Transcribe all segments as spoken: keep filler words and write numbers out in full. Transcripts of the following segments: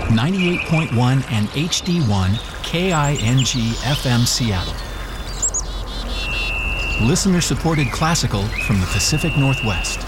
ninety-eight point one and H D one K I N G F M Seattle. Listener-supported classical from the Pacific Northwest.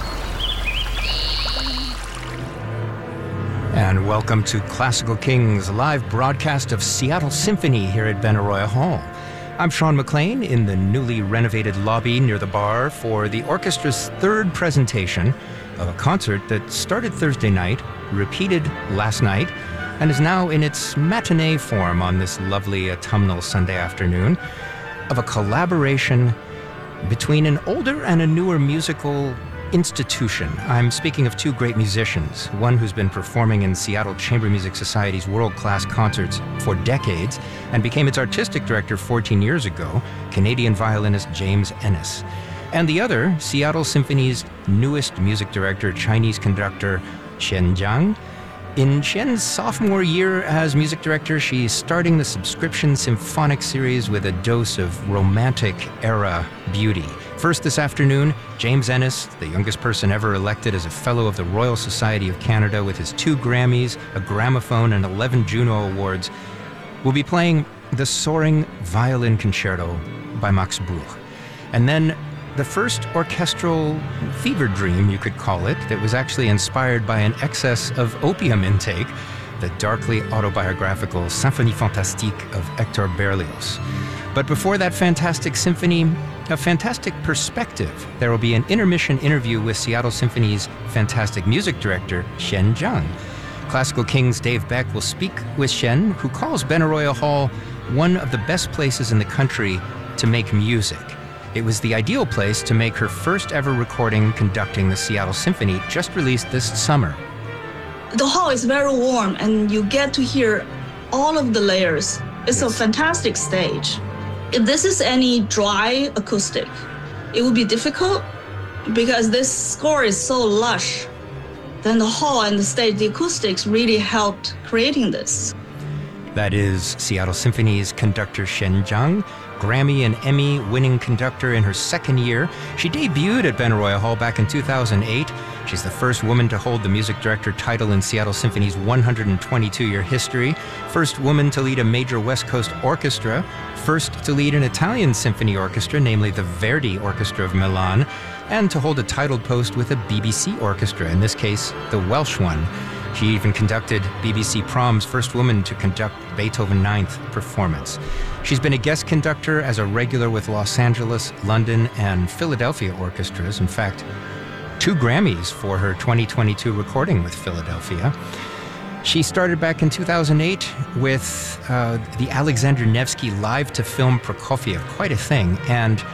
And welcome to Classical Kings, a live broadcast of Seattle Symphony here at Benaroya Hall. I'm Sean McLean in the newly renovated lobby near the bar for the orchestra's third presentation of a concert that started Thursday night, repeated last night, and is now in its matinee form on this lovely autumnal Sunday afternoon, of a collaboration between an older and a newer musical institution. I'm speaking of two great musicians, one who's been performing in Seattle Chamber Music Society's world-class concerts for decades and became its artistic director fourteen years ago, Canadian violinist James Ennis. And the other, Seattle Symphony's newest music director, Chinese conductor Xian Zhang. In Xian's sophomore year as music director, she's starting the subscription symphonic series with a dose of romantic era beauty. First this afternoon, James Ennis, the youngest person ever elected as a Fellow of the Royal Society of Canada with his two Grammys, a gramophone, and eleven Juno Awards, will be playing the Soaring Violin Concerto by Max Bruch. And then the first orchestral fever dream, you could call it, that was actually inspired by an excess of opium intake, the darkly autobiographical Symphonie Fantastique of Hector Berlioz. But before that fantastic symphony, a fantastic perspective. There will be an intermission interview with Seattle Symphony's fantastic music director, Xian Zhang. Classical Kings Dave Beck will speak with Xian, who calls Benaroya Hall one of the best places in the country to make music. It was the ideal place to make her first ever recording conducting the Seattle Symphony, just released this summer. The hall is very warm and you get to hear all of the layers. It's yes. a fantastic stage. If this is any dry acoustic, it would be difficult because this score is so lush. Then the hall and the stage, the acoustics really helped creating this. That is Seattle Symphony's conductor Xian Zhang, Grammy and Emmy winning conductor in her second year. She debuted at Benaroya Hall back in two thousand eight. She's the first woman to hold the music director title in Seattle Symphony's one hundred twenty-two year history, first woman to lead a major West Coast orchestra, first to lead an Italian symphony orchestra, namely the Verdi Orchestra of Milan, and to hold a titled post with a B B C orchestra, in this case, the Welsh one. She even conducted B B C Prom's first woman to conduct Beethoven ninth performance. She's been a guest conductor as a regular with Los Angeles, London, and Philadelphia orchestras. In fact, two Grammys for her twenty twenty-two recording with Philadelphia. She started back in two thousand eight with uh, the Alexander Nevsky live-to-film Prokofiev, quite a thing, and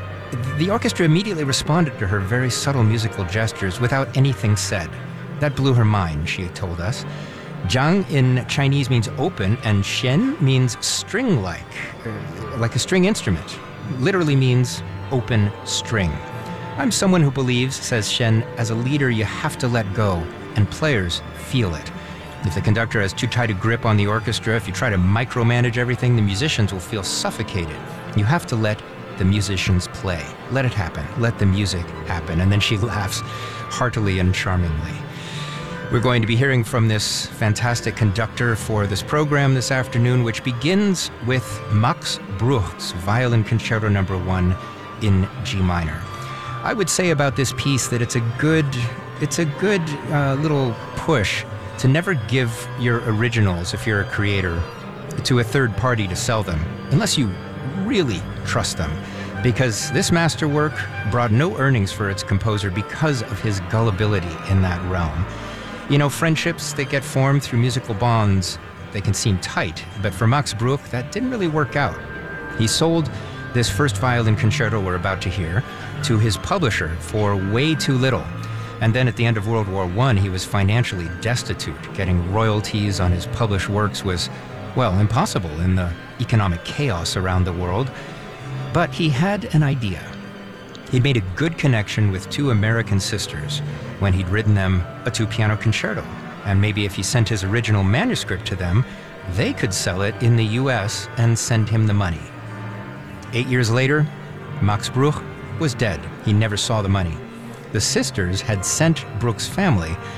the orchestra immediately responded to her very subtle musical gestures without anything said. That blew her mind, she told us. Zhang in Chinese means open, and Xian means string-like, uh, like a string instrument. Literally means open string. I'm someone who believes, says Xian, as a leader you have to let go, and players feel it. If the conductor has too tight a grip on the orchestra, if you try to micromanage everything, the musicians will feel suffocated. You have to let the musicians play. Let it happen. Let the music happen. And then she laughs heartily and charmingly. We're going to be hearing from this fantastic conductor for this program this afternoon, which begins with Max Bruch's Violin Concerto Number One in G minor. I would say about this piece that it's a good, it's a good uh, little push to never give your originals, if you're a creator, to a third party to sell them, unless you really trust them. Because this masterwork brought no earnings for its composer because of his gullibility in that realm. You know, friendships that get formed through musical bonds, they can seem tight, but for Max Bruch, that didn't really work out. He sold this first violin concerto we're about to hear to his publisher for way too little. And then at the end of World War One, he was financially destitute. Getting royalties on his published works was, well, impossible in the economic chaos around the world. But he had an idea. He'd made a good connection with two American sisters when he'd written them a two-piano concerto. And maybe if he sent his original manuscript to them, they could sell it in the U S and send him the money. Eight years later, Max Bruch was dead. He never saw the money. The sisters had sent Bruch's family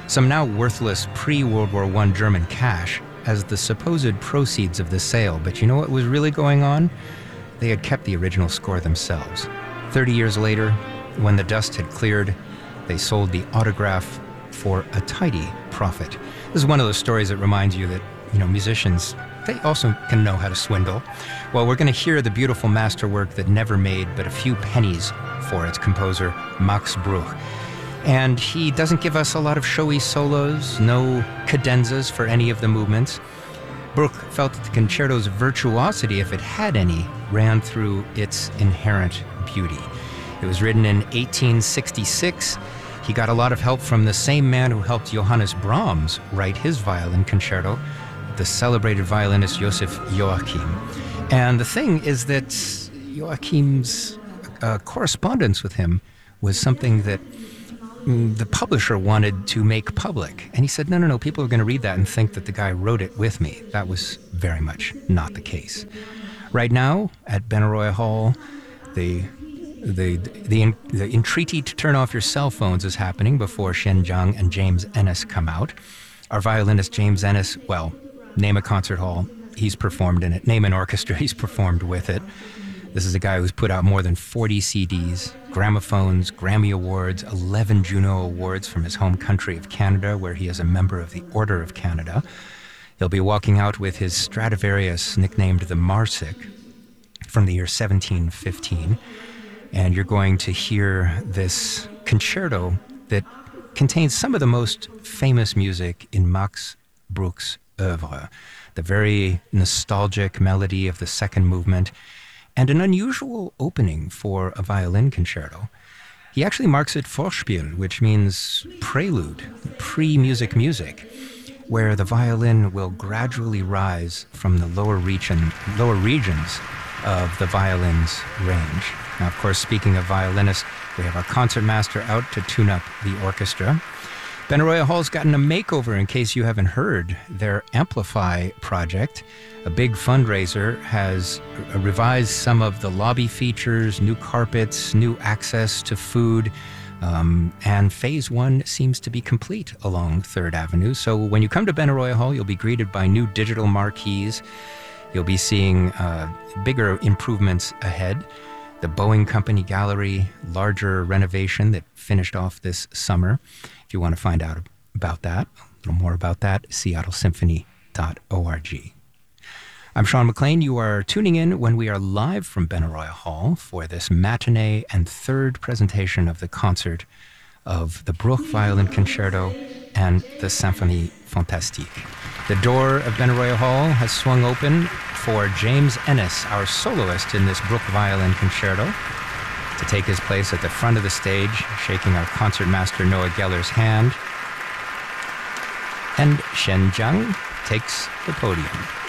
some now worthless pre-World War One German cash as the supposed proceeds of the sale. But you know what was really going on? They had kept the original score themselves. Thirty years later, when the dust had cleared, they sold the autograph for a tidy profit. This is one of those stories that reminds you that, you know, musicians, they also can know how to swindle. Well, we're going to hear the beautiful masterwork that never made but a few pennies for its composer, Max Bruch. And he doesn't give us a lot of showy solos, no cadenzas for any of the movements. Bruch felt that the concerto's virtuosity, if it had any, ran through its inherent beauty. It was written in eighteen sixty-six. He got a lot of help from the same man who helped Johannes Brahms write his violin concerto, the celebrated violinist Joseph Joachim. And the thing is that Joachim's uh, correspondence with him was something that mm, the publisher wanted to make public. And he said, no, no, no, people are going to read that and think that the guy wrote it with me. That was very much not the case. Right now, at Benaroya Hall, the The, the, the entreaty to turn off your cell phones is happening before Shen Zhang and James Ennis come out. Our violinist James Ennis, well, name a concert hall, he's performed in it. Name an orchestra, he's performed with it. This is a guy who's put out more than forty C Ds, gramophones, Grammy Awards, eleven Juno Awards from his home country of Canada, where he is a member of the Order of Canada. He'll be walking out with his Stradivarius, nicknamed the Marsik, from the year seventeen fifteen. And you're going to hear this concerto that contains some of the most famous music in Max Bruch's oeuvre. The very nostalgic melody of the second movement, and an unusual opening for a violin concerto. He actually marks it Vorspiel, which means prelude, pre-music music, where the violin will gradually rise from the lower region, lower regions of the violin's range. Now, of course, speaking of violinists, we have our concertmaster out to tune up the orchestra. Benaroya Hall's gotten a makeover, in case you haven't heard. Their Amplify project, a big fundraiser, has revised some of the lobby features, new carpets, new access to food, um, and phase one seems to be complete along Third Avenue. So when you come to Benaroya Hall, you'll be greeted by new digital marquees. You'll be seeing uh, bigger improvements ahead. The Boeing Company Gallery, larger renovation that finished off this summer. If you want to find out about that, a little more about that, seattle symphony dot org. I'm Sean McLean. You are tuning in when we are live from Benaroya Hall for this matinee and third presentation of the concert of the Bruch Violin Concerto and the Symphonie Fantastique. The door of Benaroya Hall has swung open for James Ennis, our soloist in this Bruch Violin Concerto, to take his place at the front of the stage, shaking our concertmaster Noah Geller's hand. And Shen Zhang takes the podium.